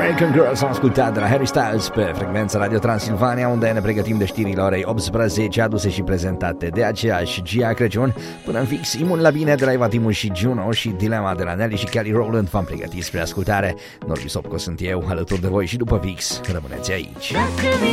American Girl s-a ascultat de la Harry Styles pe frecvența Radio Transilvania, unde ne pregătim de știrile orei 18, aduse și prezentate de aceeași Gia Crăciun. Până în fix, Imun la bine de la Eva Timu și Juno și Dilema de la Nelly și Kelly Rowland v-am pregătit spre ascultare. Norbi Sopco sunt eu, alături de voi și după fix. Rămâneți aici.